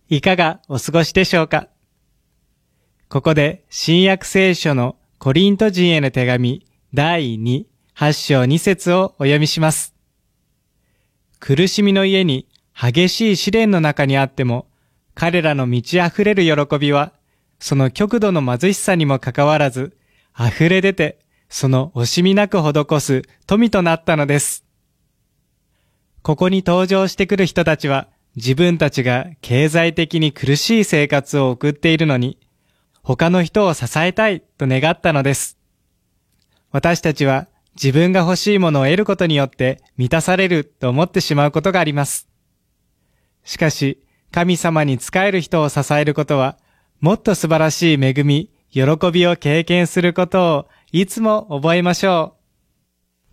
いかがお過ごしでしょうか。ここで新約聖書のコリント人への手紙第2、8章2節をお読みします。苦しみの家に激しい試練の中にあっても、彼らの満ち溢れる喜びは、その極度の貧しさにもかかわらず、溢れ出て、その惜しみなく施す富となったのです。ここに登場してくる人たちは、自分たちが経済的に苦しい生活を送っているのに、他の人を支えたいと願ったのです。私たちは自分が欲しいものを得ることによって満たされると思ってしまうことがあります。しかし、神様に仕える人を支えることは、もっと素晴らしい恵み、喜びを経験することをいつも覚えましょう。